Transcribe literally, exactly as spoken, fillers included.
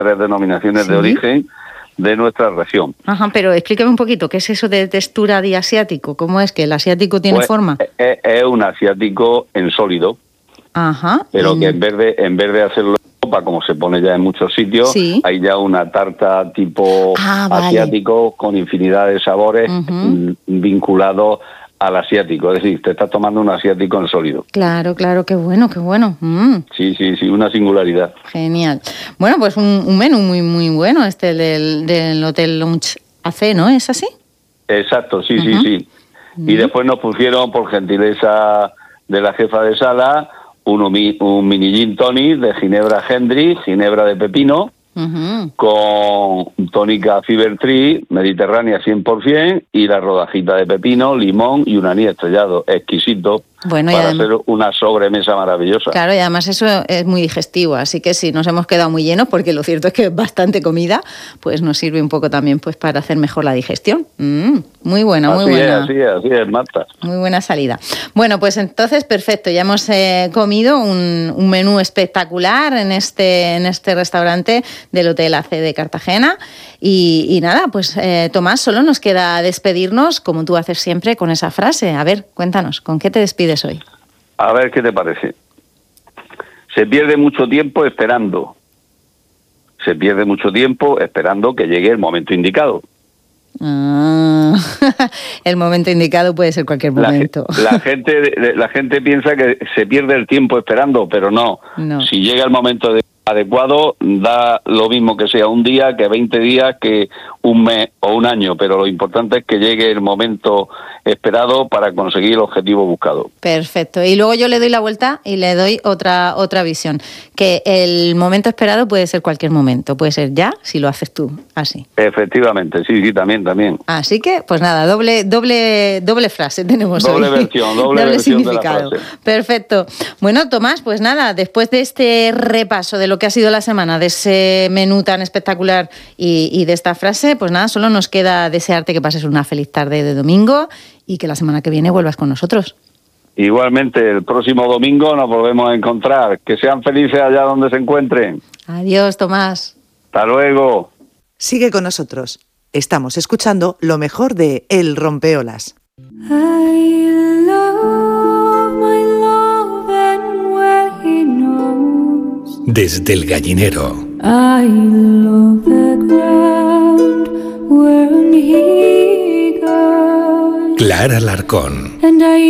tres denominaciones ¿Sí? de origen de nuestra región. Ajá, pero explícame un poquito, ¿qué es eso de textura de asiático? ¿Cómo es que el asiático tiene pues, forma? Es, es un asiático en sólido, Ajá, pero y... que en vez de en vez de hacerlo en sopa, como se pone ya en muchos sitios, ¿Sí? hay ya una tarta tipo ah, vale. asiático con infinidad de sabores uh-huh. vinculados al asiático, es decir, te estás tomando un asiático en sólido. Claro, claro, qué bueno, qué bueno. Mm. Sí, sí, sí, una singularidad. Genial. Bueno, pues un, un menú muy, muy bueno este del, del Hotel Lounge A C, ¿no? ¿Es así? Exacto, sí, uh-huh. sí, sí. Uh-huh. Y después nos pusieron, por gentileza de la jefa de sala, un, un mini gin tonic de ginebra Hendrix, ginebra de pepino, uh-huh. con tónica Fever Tree, mediterránea cien por ciento, y la rodajita de pepino, limón y un anís estrellado, exquisito, bueno, para además, hacer una sobremesa maravillosa. Claro, y además eso es muy digestivo, así que si nos hemos quedado muy llenos, porque lo cierto es que es bastante comida, pues nos sirve un poco también pues para hacer mejor la digestión. Mm, muy buena, muy así buena. Es, así es, así es, Marta. Muy buena salida. Bueno, pues entonces, perfecto, ya hemos eh, comido un, un menú espectacular en este, en este restaurante del Hotel A C de Cartagena. Y, y nada, pues eh, Tomás, solo nos queda despedirnos, como tú haces siempre, con esa frase. A ver, cuéntanos, ¿con qué te despides hoy? A ver, ¿qué te parece? Se pierde mucho tiempo esperando. Se pierde mucho tiempo esperando que llegue el momento indicado. Ah, el momento indicado puede ser cualquier momento. La, la gente la gente piensa que se pierde el tiempo esperando, pero no. no. Si llega el momento de adecuado, da lo mismo que sea un día, que veinte días, que un mes o un año, pero lo importante es que llegue el momento esperado para conseguir el objetivo buscado. Perfecto. Y luego yo le doy la vuelta y le doy otra otra visión, que el momento esperado puede ser cualquier momento, puede ser ya, si lo haces tú, así. Efectivamente, sí, sí, también, también. Así que, pues nada, doble doble doble frase tenemos doble hoy. Versión, doble, doble versión significado. De la frase. Perfecto. Bueno, Tomás, pues nada, después de este repaso de lo que ha sido la semana, de ese menú tan espectacular y, y de esta frase, pues nada, solo nos queda desearte que pases una feliz tarde de domingo y que la semana que viene vuelvas con nosotros. Igualmente, el próximo domingo nos volvemos a encontrar. Que sean felices allá donde se encuentren. Adiós, Tomás. Hasta luego. Sigue con nosotros. Estamos escuchando lo mejor de El Rompeolas. I love my love and where he knows. Desde el gallinero. I love the ground where he goes. Clara Larcón. And I